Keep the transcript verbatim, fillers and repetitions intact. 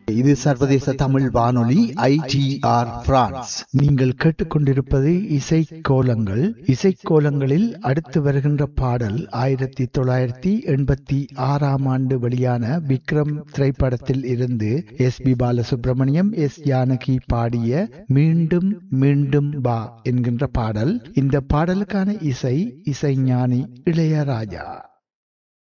இது சர்வதேச தமிழ் வானொலி ஐ டி ஆர் பிரான்ஸ். நீங்கள் கேட்டுக்கொண்டிருப்பது இசை கோலங்கள். இசை கோலங்களில் அடுத்து வருகின்ற பாடல் ஆயிரத்தி தொள்ளாயிரத்தி எண்பத்தி ஆறாம் ஆண்டு வெளியான விக்ரம் திரைப்படத்தில் இருந்து S B Balasubramaniam, S Janaki பாடிய மீண்டும் மீண்டும் பா என்கின்ற பாடல். இந்த பாடலுக்கான இசை இசைஞானி இளையராஜா.